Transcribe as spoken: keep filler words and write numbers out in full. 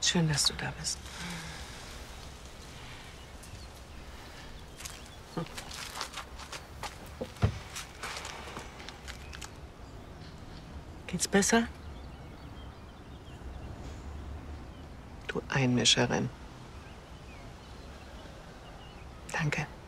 Schön, dass du da bist. Hm. Geht's besser? Du Einmischerin. Danke.